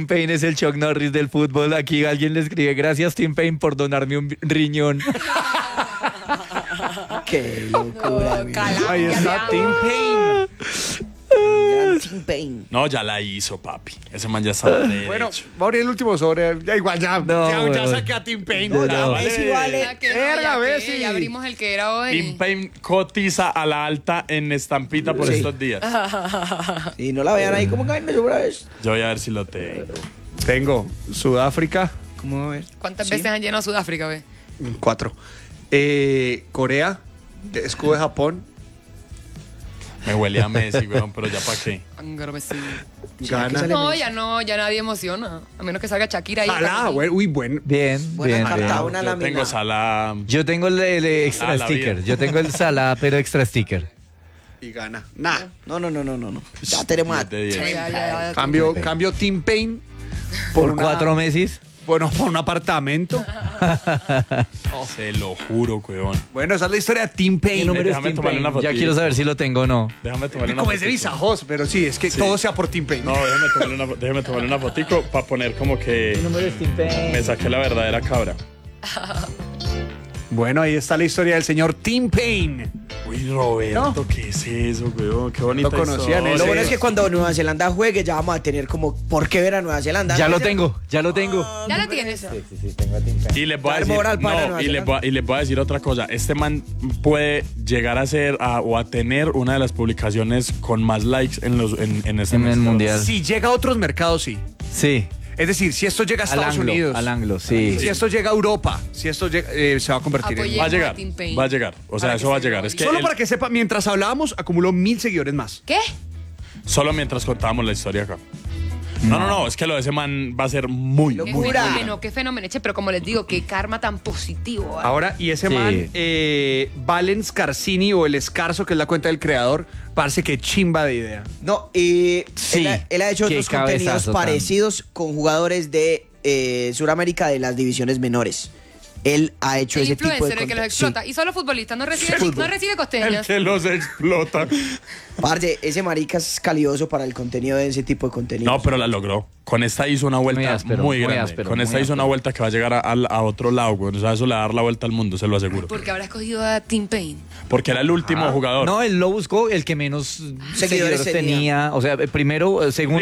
Tim Payne es el Chuck Norris del fútbol. Aquí alguien le escribe, gracias Tim Payne por donarme un riñón. Qué locura. Ahí está Tim Payne. Tim Payne. No, ya la hizo, papi. Ese man ya está derecho. Bueno, va a abrir el último sobre. Ya igual, ya No, saqué a Tim Payne. No, Ya, no. vale. Sí, vale. Ya que no, Verga, ya ve, que, sí. ya abrimos el que era hoy. Tim Payne cotiza a la alta en estampita por estos días. Y no la vean ahí como caen otra vez. Yo voy a ver si lo tengo. Tengo Sudáfrica, ¿Cómo va a ver? ¿Cuántas veces han llenado Sudáfrica, ve? 4. Corea, escudo de Japón, Me huele a Messi, weón, pero ya para qué. Ghana. No, ya nadie emociona. A menos que salga Shakira ahí. Salah, güey, uy, bueno. Bien, Buena bien, carta, bien. una Yo lámina. tengo Salah. Yo tengo el extra la sticker. vida. Yo tengo el Salah, pero extra sticker. Y gana. Nah. No. Ya tenemos a 10 de 10. Ya. Cambio Tim Payne Por una- 4 meses. Bueno, por un apartamento. Se lo juro, weón. Bueno, esa es la historia de Tim Payne. Déjame tomarle una Ya fotito. quiero saber si lo tengo o no. Déjame tomarle una Como es de fotico. Visajos, pero sí, es que todo sea por Tim Payne. No, déjame tomarle una fotico para poner como que me saqué la verdadera cabra. Bueno, ahí está la historia del señor Tim Payne. Uy, Roberto, ¿qué es eso, weón? Qué bonita Lo conocían, historia. Lo bueno es que cuando Nueva Zelanda juegue ya vamos a tener como ¿por qué ver a Nueva Zelanda? Ya lo tengo, ya lo tengo. Ya la tienes. Y les voy a Dar decir, moral para no, Nueva y les Zelanda. voy a decir otra cosa. Este man puede llegar a ser o a tener una de las publicaciones con más likes en este En el mes. mundial. Si llega a otros mercados, sí. Sí. Es decir, si esto llega a Estados Unidos, Al anglo, sí. si esto llega a Europa, si esto llega, se va a convertir en... Apoyemos Va a llegar, Tim Payne. va a llegar. O sea, Para eso que va a se llegar. Es que Solo él- para que sepa, mientras hablábamos, acumuló 1000 seguidores más. ¿Qué? solo mientras contábamos la historia acá. No, es que lo de ese man va a ser muy, Qué muy fenómeno, qué fenómeno. Che, pero como les digo, qué karma tan positivo. ¿vale? Ahora, y ese Sí. man, Valen Scarsini o el Escarzo, que es la cuenta del creador, parece que chimba de idea. No, y Sí, él ha hecho qué otros contenidos cabezazo tan. parecidos con jugadores de Sudamérica de las divisiones menores. Él ha hecho El ese tipo de influencer, el que los contenido. explota. Y solo futbolista, no recibe El costeñas. que los explota. Parce, ese marica es calioso para el contenido de ese tipo de contenido. No, pero la logró. Con esta hizo una vuelta Muy áspero, muy muy grande. áspero, Con esta muy hizo una áspero. vuelta que va a llegar a otro lado, güey. O sea, eso le va a dar la vuelta al mundo, se lo aseguro. Porque habrá escogido a Tim Payne. Porque era el último jugador. No, él lo buscó el que menos seguidores tenía. O sea, según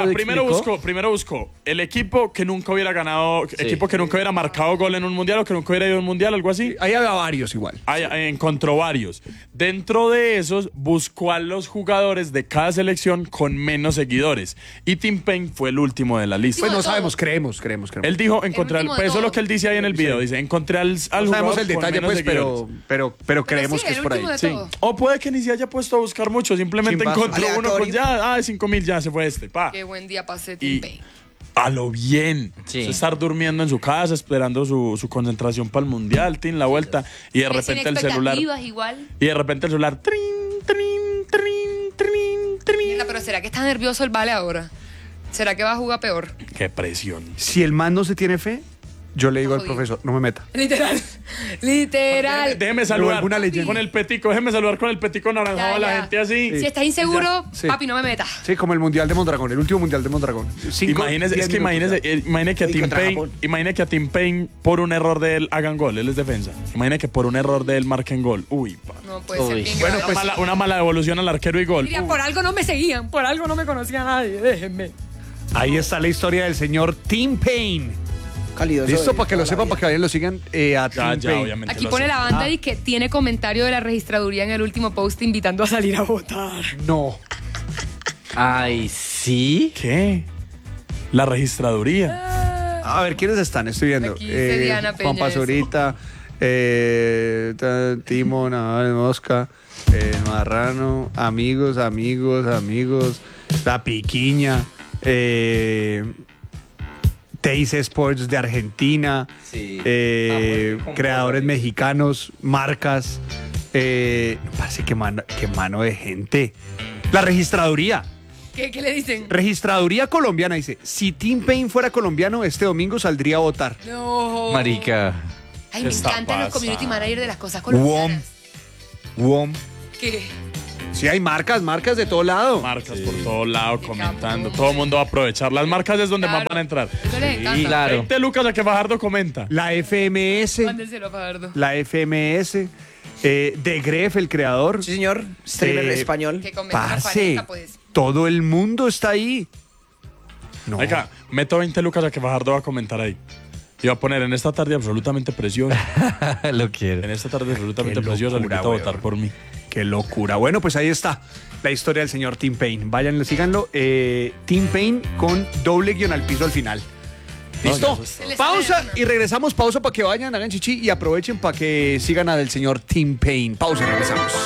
Primero buscó el equipo que nunca hubiera ganado, equipo que nunca hubiera marcado gol en un mundial o que nunca hubiera ido a un mundial, algo así. Ahí había varios igual. Encontró varios. Dentro de esos, buscó a los jugadores de cada selección con menos seguidores. Y Tim Payne fue el último de la lista. Pues no de todo. sabemos, creemos. Él dijo, encontré último de pues eso es lo todo. que él dice ahí en el video. Dice, encontré al No jugador sabemos el con detalle, menos pues, seguidores. pero creemos sí, que es el por ahí. último de Sí. todo. O puede que ni se haya puesto a buscar mucho, simplemente Chimbazo. encontró uno con Aleatorio. de 5,000, ya se fue este. Pa. Qué buen día pasé Y Tim Payne. a lo bien. Sí. Eso, estar durmiendo en su casa, esperando su concentración para el mundial, tin, la vuelta. Y de Sin repente el celular. expectativas igual. Y de repente el celular. Trin, trin, trin, trin, trin. Mierda, pero ¿será que está nervioso el Vale ahora? ¿Será que va a jugar peor? Qué presión. Si el man no se tiene fe, yo le digo al Jodido. profesor, no me meta. Literal. Literal. Déjeme saludar alguna leyenda. con el petico. Déjeme saludar con el petico naranjado a la Ya. gente así. Si estás inseguro, Sí. papi, no me metas. Sí, como el Mundial de Mondragón, el último Mundial de Mondragón. Imagínese, es que imagínese que a Y Tim contra Payne, Japón. imagine que a Tim Payne por un error de él hagan gol, él es defensa. Imagine que por un error de él marquen gol. Uy, pa. No puede ser Uy. bien Bueno, grave. pues- Una mala devolución al arquero y gol. Diría, por algo no me seguían, por algo no me conocía nadie, déjenme. Ahí está la historia del señor Tim Payne. Calidoso Listo, de para que lo toda la sepan, vida. para que vayan lo sigan a Ya, Tim ya, Payne. obviamente. Aquí lo pone sé. la banda y que tiene comentario de la registraduría en el último post invitando a salir a votar. No. Ay, sí. ¿Qué? La registraduría. A ver, ¿quiénes están? Estoy viendo. Aquí dice Diana Peña, Juan Pazurita, Timo, Nadal, Mosca, Marrano, amigos, La Piquiña, Teis Sports de Argentina, Sí. creadores mexicanos, marcas. Parece que mano de gente. La registraduría. ¿Qué le dicen? Registraduría colombiana dice, si Tim Payne fuera colombiano, este domingo saldría a votar. No. Marica. Ay, me ¿Qué está encantan los pasando? community managers de las cosas colombianas. WOM. ¿Qué? Sí, hay marcas de todo lado. Marcas por todo lado comentando. Todo el mundo va a aprovechar. Las marcas es donde más Claro. van a entrar. Eso les encanta. claro. 20 lucas a que Fajardo comenta. La FMS, Mándenselo a Fajardo. De Gref, el creador. Sí, señor. Streamer español. Que comenta una Parce, pareja, pues. todo el mundo está ahí. No. Oiga, meto 20 lucas a que Fajardo va a comentar ahí. Y va a poner en esta tarde absolutamente preciosa. Lo quiero. En esta tarde absolutamente Qué preciosa. Le locura, invito a votar weón. por mí. Qué locura. Bueno, pues ahí está la historia del señor Tim Payne. Váyanlo, síganlo. Tim Payne con doble guión al piso al final. ¿Listo? No, ya Pausa y regresamos. Pausa para que vayan, hagan chichi y aprovechen para que sigan al señor Tim Payne. Pausa y regresamos.